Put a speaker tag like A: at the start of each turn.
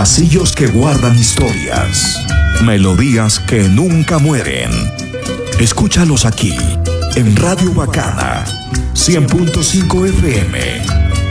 A: Pasillos que guardan historias, melodías que nunca mueren. Escúchalos aquí, en Radio Bacana, 100.5 FM.